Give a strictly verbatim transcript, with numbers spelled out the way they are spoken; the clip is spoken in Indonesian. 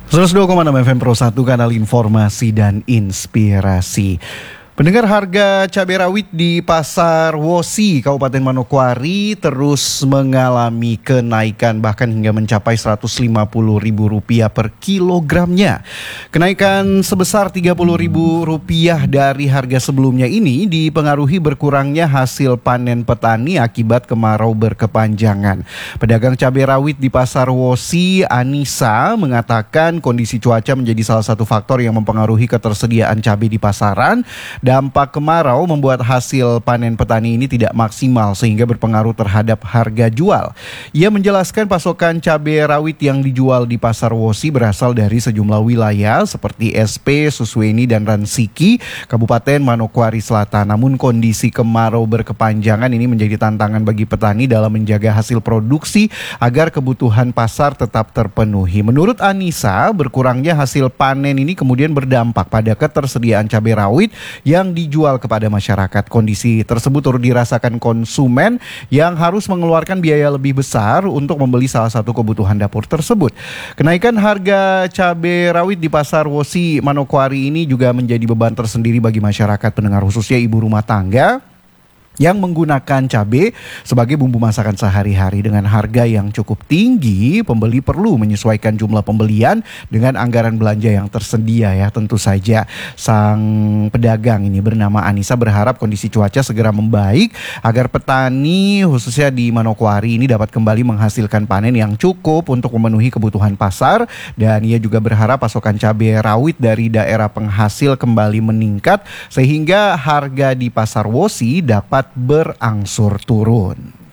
seratus dua koma enam F M Pro satu, kanal informasi dan inspirasi. Pendengar, harga cabai rawit di Pasar Wosi, Kabupaten Manokwari terus mengalami kenaikan bahkan hingga mencapai seratus lima puluh ribu rupiah per kilogramnya. Kenaikan sebesar tiga puluh ribu rupiah dari harga sebelumnya ini dipengaruhi berkurangnya hasil panen petani akibat kemarau berkepanjangan. Pedagang cabai rawit di Pasar Wosi, Anissa, mengatakan kondisi cuaca menjadi salah satu faktor yang mempengaruhi ketersediaan cabai di pasaran. Dampak kemarau membuat hasil panen petani ini tidak maksimal sehingga berpengaruh terhadap harga jual. Ia menjelaskan pasokan cabai rawit yang dijual di Pasar Wosi berasal dari sejumlah wilayah seperti S P, Susweni, dan Ransiki, Kabupaten Manokwari Selatan. Namun kondisi kemarau berkepanjangan ini menjadi tantangan bagi petani dalam menjaga hasil produksi agar kebutuhan pasar tetap terpenuhi. Menurut Anissa, berkurangnya hasil panen ini kemudian berdampak pada ketersediaan cabai rawit yang yang dijual kepada masyarakat. Kondisi tersebut turut dirasakan konsumen yang harus mengeluarkan biaya lebih besar untuk membeli salah satu kebutuhan dapur tersebut. Kenaikan harga cabai rawit di Pasar Wosi Manokwari ini juga menjadi beban tersendiri bagi masyarakat pendengar, khususnya ibu rumah tangga yang menggunakan cabai sebagai bumbu masakan sehari-hari. Dengan harga yang cukup tinggi, pembeli perlu menyesuaikan jumlah pembelian dengan anggaran belanja yang tersedia ya. Tentu saja sang pedagang ini bernama Anissa berharap kondisi cuaca segera membaik agar petani khususnya di Manokwari ini dapat kembali menghasilkan panen yang cukup untuk memenuhi kebutuhan pasar, dan ia juga berharap pasokan cabai rawit dari daerah penghasil kembali meningkat sehingga harga di Pasar Wosi dapat berangsur turun.